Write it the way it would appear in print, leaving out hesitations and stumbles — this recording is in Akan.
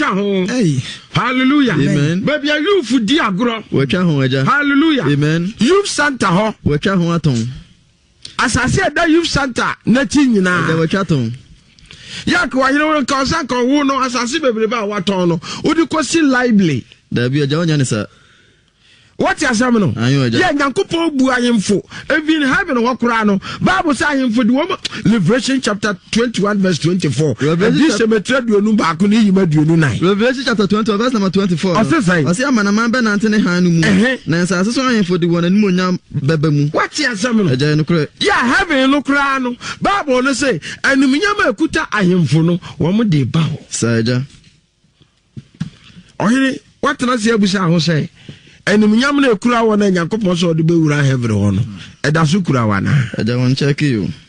Hey. Hallelujah. Amen. Baby, you for diagro. Hallelujah. Amen. Youth Santa ho. As I said, that youth Santa, nothing now. Yak, why you don't cause I can who no as I see baby about what on. Would you call see lively? There be a Janisa. What you say, no? Yeah, Yankupo Buayimfo. Even having a wakurano. Bible saying for the woman. Revelation chapter 21, verse 24. This cemetery do no bakuni you made you nine. Revelation chapter 20, verse number 24. I say, I'm a man Ben Anthony Hanumu. Nancy, I saw for the one and Munyam Bebemu. What you say, no? Yeah, having a look rano. Bible no say, and Minyama Kuta I am for no one day bow. Saja. Oh, what did I say? Busa say. And Minyamne Kura one and Yakopos or the Bewura Heaven. And that's who Kura one. I don't want to check you.